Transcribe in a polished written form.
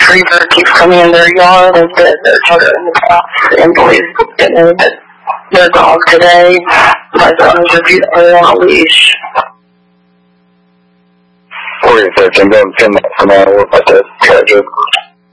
free bird keeps coming in their yard and their tucker in the box. The employees didn't know that their dog today, my son was repeatedly on a leash. Research and then send that from our work like this.